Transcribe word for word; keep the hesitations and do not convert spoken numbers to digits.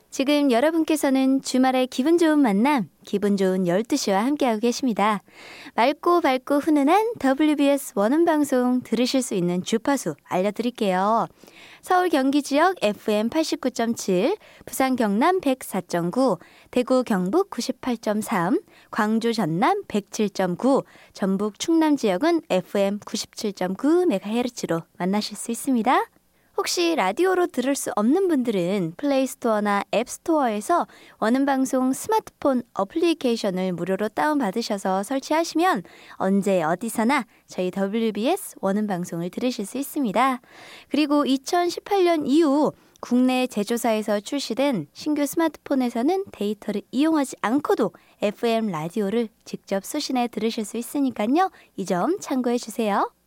지금 여러분께서는 주말의 기분 좋은 만남, 기분 좋은 열두 시와 함께하고 계십니다. 맑고 밝고 훈훈한 더블유비에스 원음방송 들으실 수 있는 주파수 알려드릴게요. 서울 경기 지역 에프엠 팔십구 점 칠, 부산 경남 백사 점 구, 대구 경북 구십팔 점 삼, 광주 전남 백칠 점 구, 전북 충남 지역은 에프엠 구십칠 점 구 메가헤르츠로 만나실 수 있습니다. 혹시 라디오로 들을 수 없는 분들은 플레이스토어나 앱스토어에서 원음방송 스마트폰 어플리케이션을 무료로 다운받으셔서 설치하시면 언제 어디서나 저희 더블유비에스 원음방송을 들으실 수 있습니다. 그리고 이천십팔 년 이후 국내 제조사에서 출시된 신규 스마트폰에서는 데이터를 이용하지 않고도 에프엠 라디오를 직접 수신해 들으실 수 있으니까요. 이 점 참고해 주세요.